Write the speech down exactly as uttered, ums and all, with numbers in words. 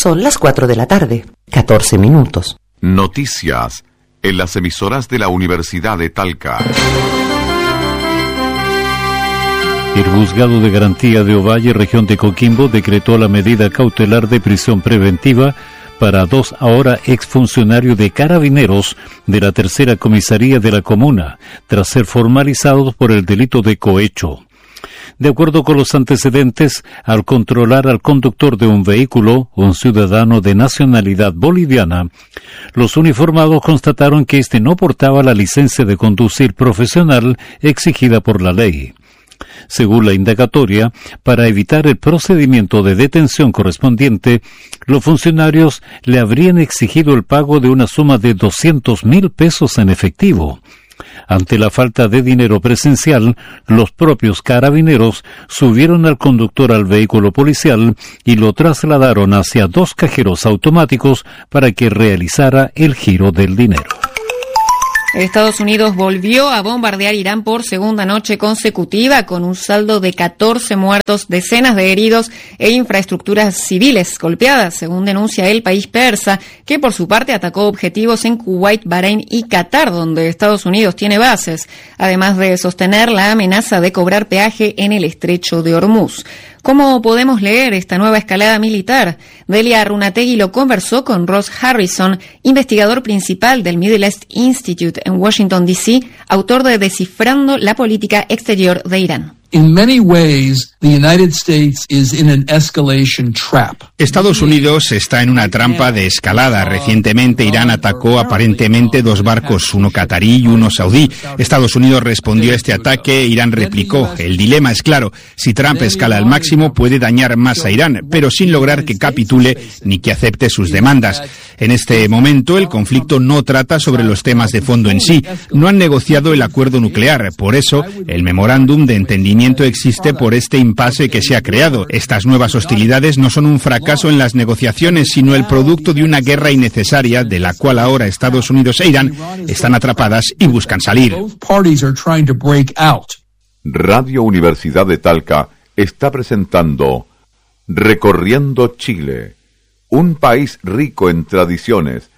Son las cuatro de la tarde, catorce minutos. Noticias en las emisoras de la Universidad de Talca. El Juzgado de Garantía de Ovalle, región de Coquimbo, decretó la medida cautelar de prisión preventiva para dos ahora exfuncionarios de Carabineros de la tercera comisaría de la comuna, tras ser formalizados por el delito de cohecho. De acuerdo con los antecedentes, al controlar al conductor de un vehículo, un ciudadano de nacionalidad boliviana, los uniformados constataron que éste no portaba la licencia de conducir profesional exigida por la ley. Según la indagatoria, para evitar el procedimiento de detención correspondiente, los funcionarios le habrían exigido el pago de una suma de doscientos mil pesos en efectivo. Ante la falta de dinero presencial, los propios carabineros subieron al conductor al vehículo policial y lo trasladaron hacia dos cajeros automáticos para que realizara el giro del dinero. Estados Unidos volvió a bombardear Irán por segunda noche consecutiva, con un saldo de catorce muertos, decenas de heridos e infraestructuras civiles golpeadas, según denuncia el país persa, que por su parte atacó objetivos en Kuwait, Bahrein y Qatar, donde Estados Unidos tiene bases, además de sostener la amenaza de cobrar peaje en el estrecho de Hormuz. ¿Cómo podemos leer esta nueva escalada militar? Delia Arunategui lo conversó con Ross Harrison, investigador principal del Middle East Institute en Washington, D C, autor de Descifrando la política exterior de Irán. In many ways, the United States is in an escalation trap. Estados Unidos está en una trampa de escalada. Recientemente Irán atacó aparentemente dos barcos, uno catarí y uno saudí. Estados Unidos respondió a este ataque, Irán replicó. El dilema es claro, si Trump escala al máximo puede dañar más a Irán, pero sin lograr que capitule ni que acepte sus demandas. En este momento el conflicto no trata sobre los temas de fondo en sí. No han negociado el acuerdo nuclear, por eso el memorándum de entendimiento existe por este impasse que se ha creado. Estas nuevas hostilidades no son un fracaso en las negociaciones, sino el producto de una guerra innecesaria de la cual ahora Estados Unidos e Irán están atrapadas y buscan salir. Radio Universidad de Talca está presentando Recorriendo Chile, un país rico en tradiciones,